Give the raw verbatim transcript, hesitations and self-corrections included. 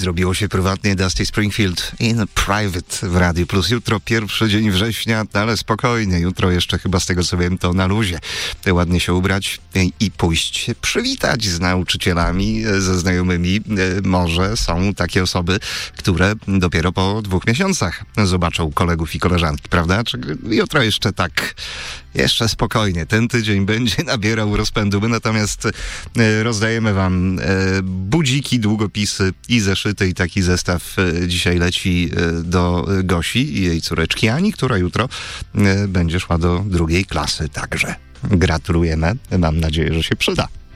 zrobiło się prywatnie. Dusty Springfield in Private w Radiu Plus. Jutro pierwszy dzień września, ale spokojnie. Jutro jeszcze chyba z tego co wiem to na luzie. Ładnie się ubrać i pójść się przywitać z nauczycielami, ze znajomymi. Może są takie osoby, które dopiero po dwóch miesiącach zobaczą kolegów i koleżanki, prawda? Jutro jeszcze tak, jeszcze spokojnie. Ten tydzień będzie nabierał rozpędu. My natomiast rozdajemy wam budziki, długopisy i zeszyty i taki zestaw dzisiaj leci do Gosi i jej córeczki Ani, która jutro będzie szła do drugiej klasy także. Gratulujemy. Mam nadzieję, że się przyda.